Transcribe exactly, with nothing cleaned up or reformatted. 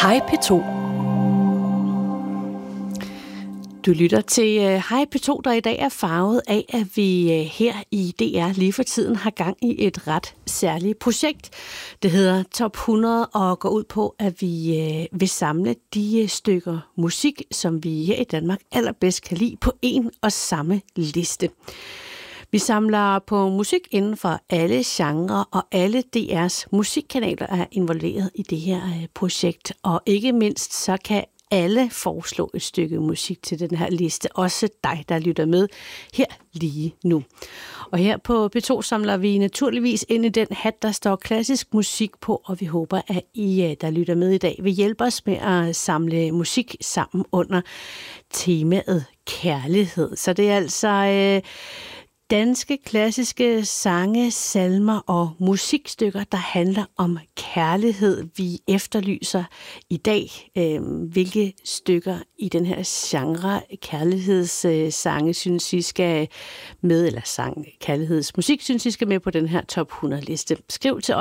Hej P to. Du lytter til Hej P to, der i dag er farvet af, at vi her i D R lige for tiden har gang i et ret særligt projekt. Det hedder Top hundrede og går ud på, at vi vil samle de stykker musik, som vi her i Danmark allerbedst kan lide på en og samme liste. Vi samler på musik inden for alle genrer, og alle D R's musikkanaler er involveret i det her projekt. Og ikke mindst så kan alle foreslå et stykke musik til den her liste. Også dig, der lytter med her lige nu. Og her på P to samler vi naturligvis ind i den hat, der står klassisk musik på, og vi håber, at I, der lytter med i dag, vil hjælpe os med at samle musik sammen under temaet kærlighed. Så det er altså øh, danske klassiske sange, salmer og musikstykker, der handler om kærlighed, vi efterlyser i dag. Øh, hvilke stykker i den her genre kærlighedssange synes I skal med, eller sang kærlighedsmusik synes I skal med på den her top hundrede liste. Skriv til